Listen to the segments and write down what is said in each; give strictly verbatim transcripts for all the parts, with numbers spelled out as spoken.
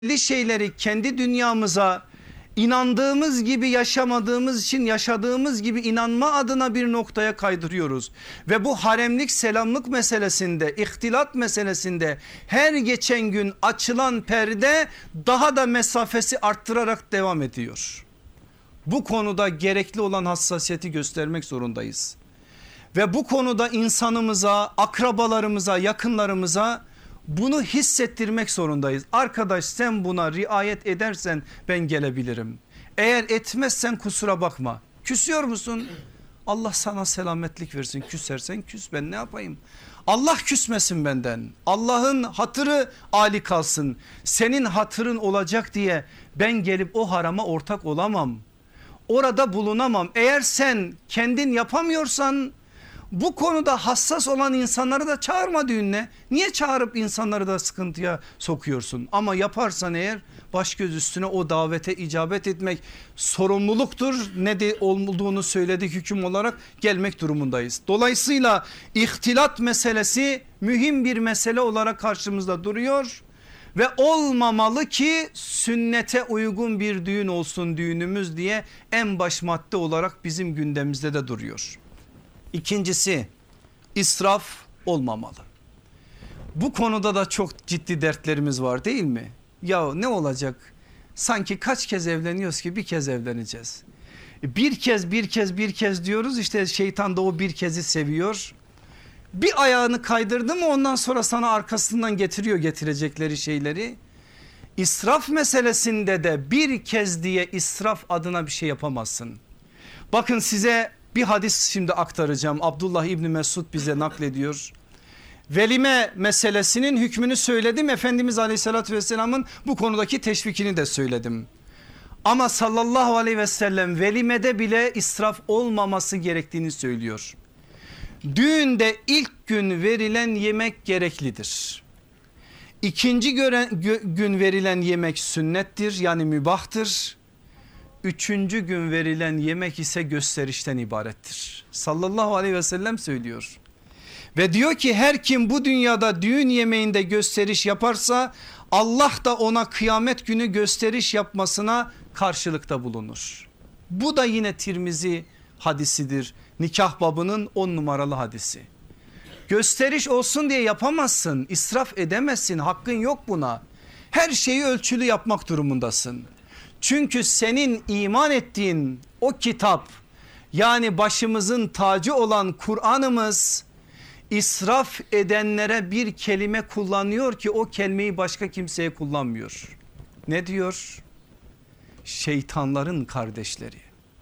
belli şeyleri kendi dünyamıza inandığımız gibi yaşamadığımız için yaşadığımız gibi inanma adına bir noktaya kaydırıyoruz. Ve bu haremlik selamlık meselesinde, ihtilat meselesinde her geçen gün açılan perde daha da mesafesi arttırarak devam ediyor. Bu konuda gerekli olan hassasiyeti göstermek zorundayız. Ve bu konuda insanımıza, akrabalarımıza, yakınlarımıza bunu hissettirmek zorundayız. Arkadaş, sen buna riayet edersen ben gelebilirim. Eğer etmezsen kusura bakma. Küsüyor musun? Allah sana selametlik versin. Küsersen küs, ben ne yapayım? Allah küsmesin benden. Allah'ın hatırı âli kalsın. Senin hatırın olacak diye ben gelip o harama ortak olamam. Orada bulunamam. Eğer sen kendin yapamıyorsan bu konuda hassas olan insanları da çağırma düğününe. Niye çağırıp insanları da sıkıntıya sokuyorsun? Ama yaparsan eğer baş göz üstüne o davete icabet etmek sorumluluktur. Ne de olduğunu söyledik, hüküm olarak gelmek durumundayız. Dolayısıyla ihtilat meselesi mühim bir mesele olarak karşımızda duruyor. Ve olmamalı ki sünnete uygun bir düğün olsun düğünümüz diye en baş madde olarak bizim gündemimizde de duruyor. İkincisi, israf olmamalı. Bu konuda da çok ciddi dertlerimiz var değil mi? Ya ne olacak? Sanki kaç kez evleniyoruz ki bir kez evleneceğiz. Bir kez bir kez bir kez diyoruz, işte şeytan da o bir kezi seviyor. Bir ayağını kaydırdı mı ondan sonra sana arkasından getiriyor getirecekleri şeyleri. İsraf meselesinde de bir kez diye israf adına bir şey yapamazsın. Bakın size bir hadis şimdi aktaracağım. Abdullah İbni Mesud bize naklediyor. Velime meselesinin hükmünü söyledim. Efendimiz Aleyhisselatü Vesselam'ın bu konudaki teşvikini de söyledim. Ama sallallahu aleyhi ve sellem velimede bile israf olmaması gerektiğini söylüyor. Düğünde ilk gün verilen yemek gereklidir. İkinci gün verilen yemek sünnettir, yani mübahtır. Üçüncü gün verilen yemek ise gösterişten ibarettir. Sallallahu aleyhi ve sellem söylüyor. Ve diyor ki her kim bu dünyada düğün yemeğinde gösteriş yaparsa Allah da ona kıyamet günü gösteriş yapmasına karşılıkta bulunur. Bu da yine Tirmizi hadisidir. Nikah babının on numaralı hadisi. Gösteriş olsun diye yapamazsın, israf edemezsin, hakkın yok buna. Her şeyi ölçülü yapmak durumundasın. Çünkü senin iman ettiğin o kitap, yani başımızın tacı olan Kur'an'ımız israf edenlere bir kelime kullanıyor ki o kelimeyi başka kimseye kullanmıyor. Ne diyor? Şeytanların kardeşleri.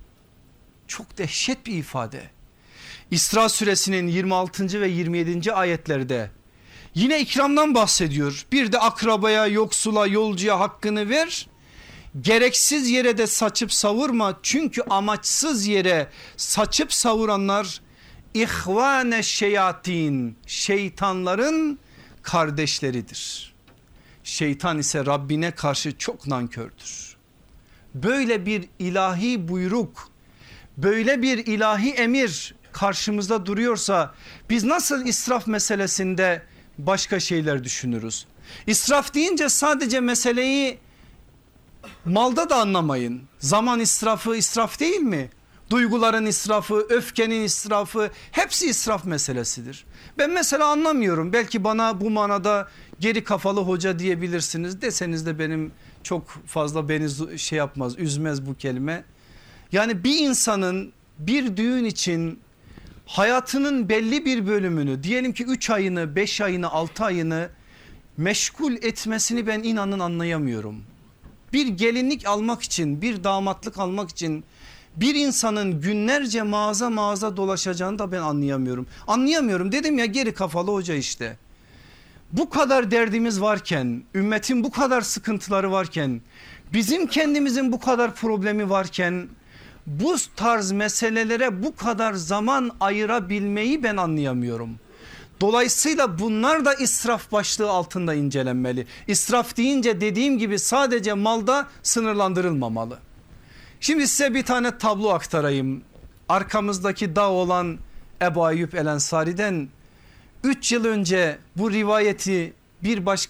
Çok dehşet bir ifade. İsra suresinin yirmi altıncı ve yirmi yedinci ayetlerde yine ikramdan bahsediyor. Bir de akrabaya, yoksula, yolcuya hakkını ver. Gereksiz yere de saçıp savurma, çünkü amaçsız yere saçıp savuranlar ihvane şeyatin, şeytanların kardeşleridir. Şeytan ise Rabbine karşı çok nankördür. Böyle bir ilahi buyruk, böyle bir ilahi emir karşımızda duruyorsa biz nasıl israf meselesinde başka şeyler düşünürüz? İsraf deyince sadece meseleyi malda da anlamayın. Zaman israfı israf değil mi? Duyguların israfı, öfkenin israfı, hepsi israf meselesidir. Ben mesela anlamıyorum, belki bana bu manada geri kafalı hoca diyebilirsiniz, deseniz de benim çok fazla beni şey yapmaz, üzmez bu kelime. Yani bir insanın bir düğün için hayatının belli bir bölümünü, diyelim ki üç ayını, beş ayını, altı ayını meşgul etmesini ben inanın anlayamıyorum. Bir gelinlik almak için, bir damatlık almak için bir insanın günlerce mağaza mağaza dolaşacağını da ben anlayamıyorum. Anlayamıyorum dedim ya, geri kafalı hoca işte. Bu kadar derdimiz varken, ümmetin bu kadar sıkıntıları varken, bizim kendimizin bu kadar problemi varken bu tarz meselelere bu kadar zaman ayırabilmeyi ben anlayamıyorum. Dolayısıyla bunlar da israf başlığı altında incelenmeli. İsraf deyince dediğim gibi sadece malda sınırlandırılmamalı. Şimdi size bir tane tablo aktarayım. Arkamızdaki dağ olan Ebu Ayyub El Ensari'den üç yıl önce bu rivayeti bir başka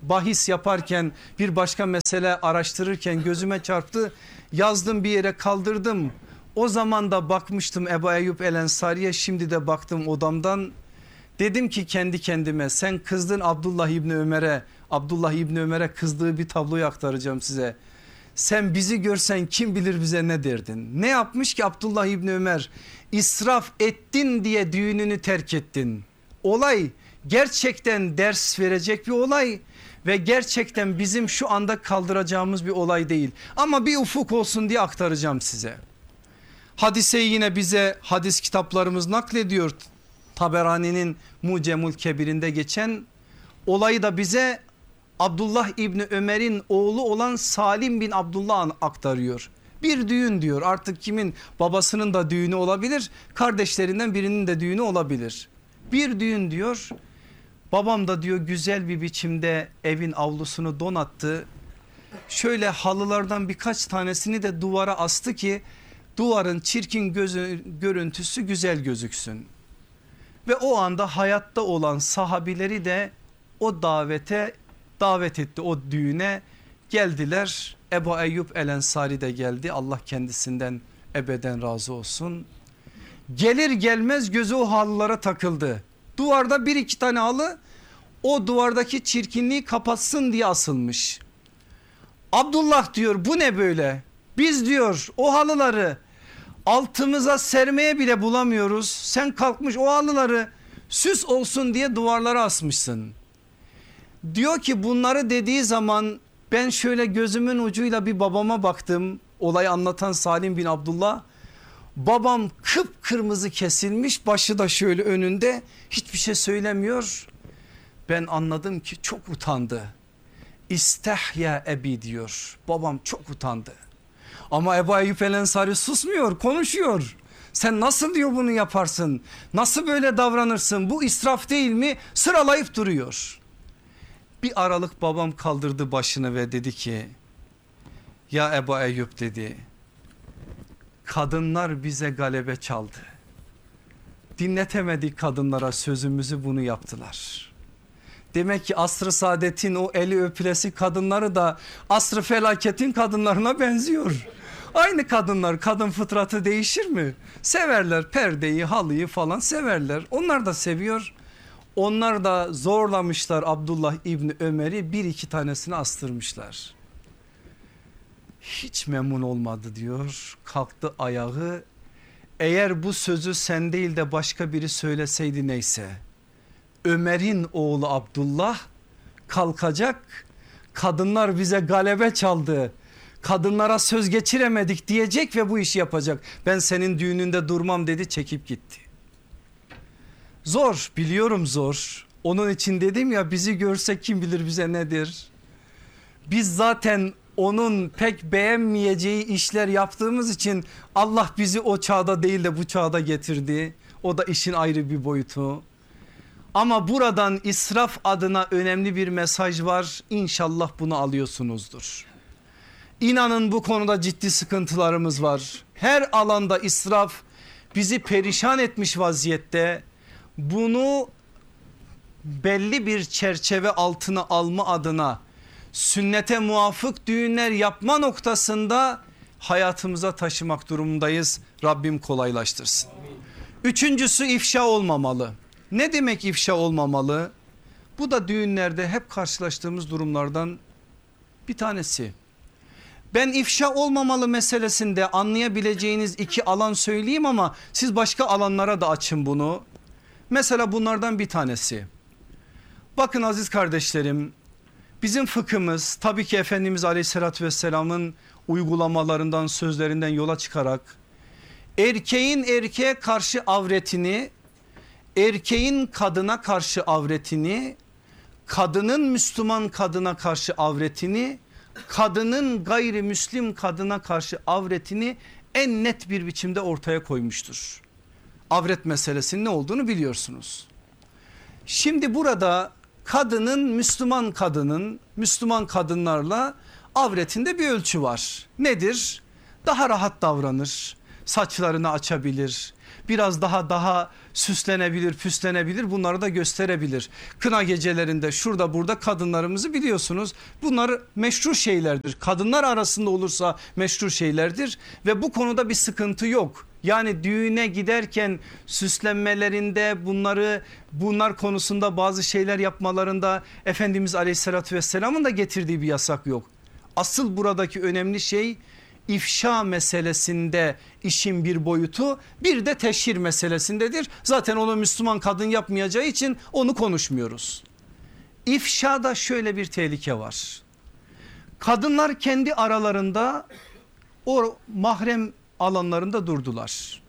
bahis yaparken, bir başka mesele araştırırken gözüme çarptı. Yazdım, bir yere kaldırdım. O zaman da bakmıştım Ebu Eyyub El Ensari'ye, şimdi de baktım odamdan. Dedim ki kendi kendime, sen kızdın Abdullah İbni Ömer'e, Abdullah İbni Ömer'e kızdığı bir tabloyu aktaracağım size. Sen bizi görsen kim bilir bize ne derdin? Ne yapmış ki Abdullah İbni Ömer? İsraf ettin diye düğününü terk ettin. Olay gerçekten ders verecek bir olay ve gerçekten bizim şu anda kaldıracağımız bir olay değil. Ama bir ufuk olsun diye aktaracağım size. Hadiseyi yine bize hadis kitaplarımız naklediyor. Taberani'nin Mucemul Kebir'inde geçen olayı da bize Abdullah İbni Ömer'in oğlu olan Salim bin Abdullah aktarıyor. Bir düğün diyor, artık kimin, babasının da düğünü olabilir, kardeşlerinden birinin de düğünü olabilir. Bir düğün diyor, babam da diyor güzel bir biçimde evin avlusunu donattı. Şöyle halılardan birkaç tanesini de duvara astı ki duvarın çirkin gözü, görüntüsü güzel gözüksün. Ve o anda hayatta olan sahabileri de o davete davet etti, o düğüne geldiler. Ebu Eyyub El Ensari de geldi, Allah kendisinden ebeden razı olsun. Gelir gelmez gözü o halılara takıldı. Duvarda bir iki tane halı o duvardaki çirkinliği kapatsın diye asılmış. Abdullah diyor bu ne böyle? Biz diyor o halıları altımıza sermeye bile bulamıyoruz. Sen kalkmış o halıları süs olsun diye duvarlara asmışsın. Diyor ki bunları dediği zaman ben şöyle gözümün ucuyla bir babama baktım. Olayı anlatan Salim bin Abdullah. Babam kıpkırmızı kesilmiş, başı da şöyle önünde, hiçbir şey söylemiyor. Ben anladım ki çok utandı. İstehya ebi diyor. Babam çok utandı. Ama Ebu Eyyub El Ensari susmuyor, konuşuyor. Sen nasıl diyor bunu yaparsın? Nasıl böyle davranırsın? Bu israf değil mi? Sıralayıp duruyor. Bir aralık babam kaldırdı başını ve dedi ki ya Ebu Eyyub dedi, kadınlar bize galebe çaldı. Dinletemedik kadınlara sözümüzü, bunu yaptılar. Demek ki asr-ı saadetin o eli öpülesi kadınları da asr-ı felaketin kadınlarına benziyor. Aynı kadınlar, kadın fıtratı değişir mi? Severler perdeyi, halıyı falan severler. Onlar da seviyor. Onlar da zorlamışlar Abdullah İbni Ömer'i, bir iki tanesini astırmışlar. Hiç memnun olmadı diyor, kalktı ayağı. Eğer bu sözü sen değil de başka biri söyleseydi neyse. Ömer'in oğlu Abdullah kalkacak, kadınlar bize galebe çaldı, kadınlara söz geçiremedik diyecek ve bu işi yapacak. Ben senin düğününde durmam dedi, çekip gitti. Zor, biliyorum zor. Onun için dedim ya, bizi görse kim bilir bize nedir. Biz zaten onun pek beğenmeyeceği işler yaptığımız için Allah bizi o çağda değil de bu çağda getirdi. O da işin ayrı bir boyutu. Ama buradan israf adına önemli bir mesaj var. İnşallah bunu alıyorsunuzdur. İnanın bu konuda ciddi sıkıntılarımız var. Her alanda israf bizi perişan etmiş vaziyette. Bunu belli bir çerçeve altına alma adına sünnete muvafık düğünler yapma noktasında hayatımıza taşımak durumundayız. Rabbim kolaylaştırsın. Üçüncüsü ifşa olmamalı. Ne demek ifşa olmamalı? Bu da düğünlerde hep karşılaştığımız durumlardan bir tanesi. Ben ifşa olmamalı meselesinde anlayabileceğiniz iki alan söyleyeyim ama siz başka alanlara da açın bunu. Mesela bunlardan bir tanesi. Bakın aziz kardeşlerim, bizim fıkhımız tabii ki Efendimiz Aleyhisselatü Vesselam'ın uygulamalarından, sözlerinden yola çıkarak erkeğin erkeğe karşı avretini, erkeğin kadına karşı avretini, kadının Müslüman kadına karşı avretini, kadının gayrimüslim kadına karşı avretini en net bir biçimde ortaya koymuştur. Avret meselesinin ne olduğunu biliyorsunuz. Şimdi burada kadının, Müslüman kadının, Müslüman kadınlarla avretinde bir ölçü var. Nedir? Daha rahat davranır, saçlarını açabilir. Biraz daha daha süslenebilir, püslenebilir, bunları da gösterebilir. Kına gecelerinde şurada burada kadınlarımızı biliyorsunuz, bunlar meşru şeylerdir. Kadınlar arasında olursa meşru şeylerdir ve bu konuda bir sıkıntı yok. Yani düğüne giderken süslenmelerinde, bunları bunlar konusunda bazı şeyler yapmalarında Efendimiz Aleyhisselatü Vesselam'ın da getirdiği bir yasak yok. Asıl buradaki önemli şey ifşa meselesinde işin bir boyutu, bir de teşhir meselesindedir. Zaten onu Müslüman kadın yapmayacağı için onu konuşmuyoruz. İfşada şöyle bir tehlike var. Kadınlar kendi aralarında o mahrem alanlarında durdular.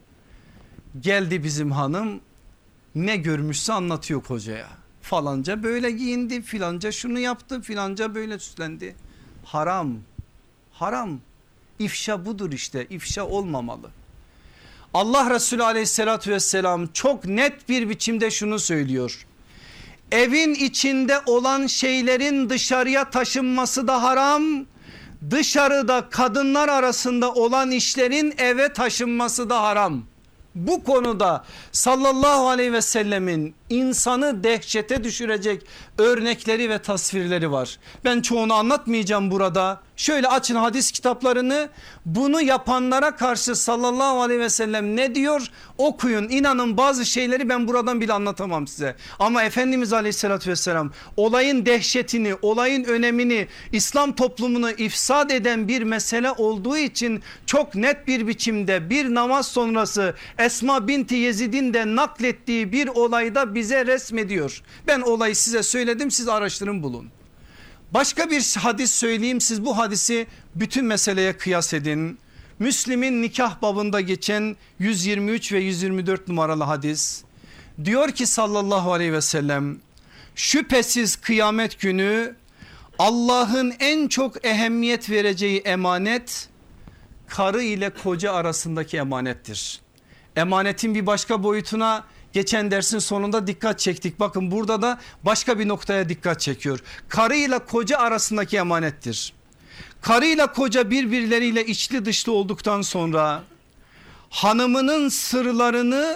Geldi bizim hanım, ne görmüşse anlatıyor kocaya. Falanca böyle giyindi, filanca şunu yaptı, filanca böyle süslendi. Haram, haram. İfşa budur işte, ifşa olmamalı. Allah Resulü aleyhissalatü vesselam çok net bir biçimde şunu söylüyor. Evin içinde olan şeylerin dışarıya taşınması da haram. Dışarıda kadınlar arasında olan işlerin eve taşınması da haram. Bu konuda sallallahu aleyhi ve sellemin insanı dehşete düşürecek örnekleri ve tasvirleri var. Ben çoğunu anlatmayacağım burada. Şöyle açın hadis kitaplarını, bunu yapanlara karşı sallallahu aleyhi ve sellem ne diyor okuyun. İnanın bazı şeyleri ben buradan bile anlatamam size. Ama Efendimiz aleyhissalatü vesselam olayın dehşetini, olayın önemini, İslam toplumunu ifsad eden bir mesele olduğu için çok net bir biçimde bir namaz sonrası Esma binti Yezid'in de naklettiği bir olayda bize resmediyor. Ben olayı size söyledim, siz araştırın bulun. Başka bir hadis söyleyeyim, siz bu hadisi bütün meseleye kıyas edin. Müslim'in nikah babında geçen yüz yirmi üç ve yüz yirmi dört numaralı hadis. Diyor ki sallallahu aleyhi ve sellem, şüphesiz kıyamet günü Allah'ın en çok ehemmiyet vereceği emanet karı ile koca arasındaki emanettir. Emanetin bir başka boyutuna geçen dersin sonunda dikkat çektik. Bakın burada da başka bir noktaya dikkat çekiyor. Karı ile koca arasındaki emanettir. Karı ile koca birbirleriyle içli dışlı olduktan sonra hanımının sırlarını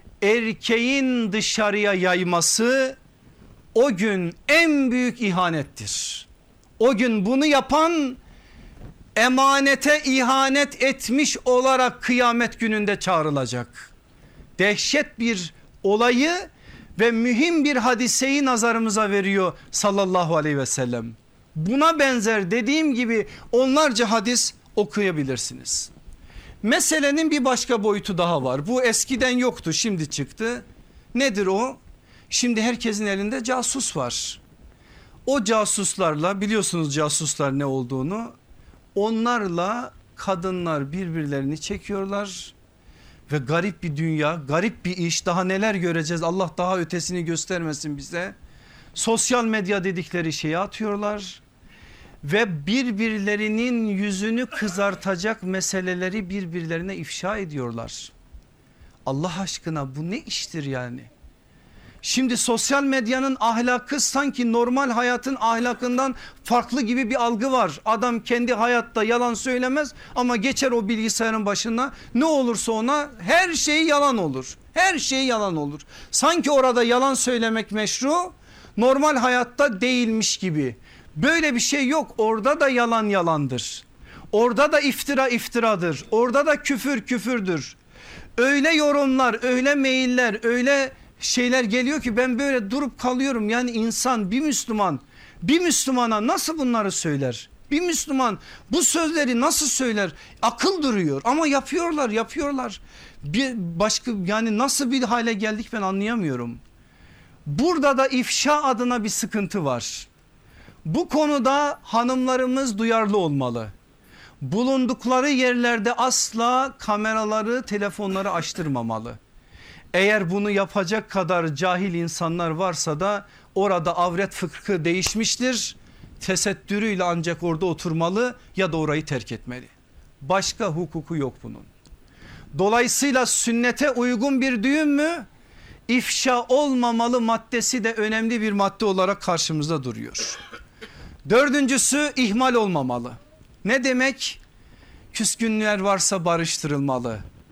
erkeğin dışarıya yayması o gün en büyük ihanettir. O gün bunu yapan emanete ihanet etmiş olarak kıyamet gününde çağrılacak. Dehşet bir olayı ve mühim bir hadiseyi nazarımıza veriyor sallallahu aleyhi ve sellem. Buna benzer dediğim gibi onlarca hadis okuyabilirsiniz. Meselenin bir başka boyutu daha var. Bu eskiden yoktu, şimdi çıktı. Nedir o? Şimdi herkesin elinde casus var. O casuslarla, biliyorsunuz casuslar ne olduğunu, onlarla kadınlar birbirlerini çekiyorlar. Ve garip bir dünya, garip bir iş, daha neler göreceğiz, Allah daha ötesini göstermesin bize. Sosyal medya dedikleri şeyi atıyorlar ve birbirlerinin yüzünü kızartacak meseleleri birbirlerine ifşa ediyorlar. Allah aşkına bu ne iştir yani? Şimdi sosyal medyanın ahlakı sanki normal hayatın ahlakından farklı gibi bir algı var. Adam kendi hayatta yalan söylemez ama geçer o bilgisayarın başına, ne olursa ona her şey yalan olur. Her şey yalan olur. Sanki orada yalan söylemek meşru, normal hayatta değilmiş gibi. Böyle bir şey yok. Orada da yalan yalandır. Orada da iftira iftiradır. Orada da küfür küfürdür. Öyle yorumlar, öyle mailler, öyle şeyler geliyor ki ben böyle durup kalıyorum. Yani insan, bir Müslüman bir Müslümana nasıl bunları söyler? Bir Müslüman bu sözleri nasıl söyler? Akıl duruyor ama yapıyorlar yapıyorlar. Bir başka, yani nasıl bir hale geldik ben anlayamıyorum. Burada da ifşa adına bir sıkıntı var. Bu konuda hanımlarımız duyarlı olmalı. Bulundukları yerlerde asla kameraları, telefonları açtırmamalı. Eğer bunu yapacak kadar cahil insanlar varsa da orada avret fıkhı değişmiştir. Tesettürüyle ancak orada oturmalı ya da orayı terk etmeli. Başka hukuku yok bunun. Dolayısıyla sünnete uygun bir düğün mü? İfşa olmamalı maddesi de önemli bir madde olarak karşımızda duruyor. Dördüncüsü ihmal olmamalı. Ne demek? Küskünler varsa barıştırılmalı.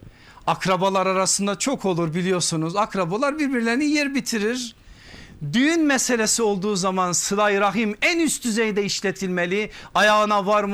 Akrabalar arasında çok olur biliyorsunuz. Akrabalar birbirlerini yer bitirir. Düğün meselesi olduğu zaman sıla-i rahim en üst düzeyde işletilmeli. Ayağına varma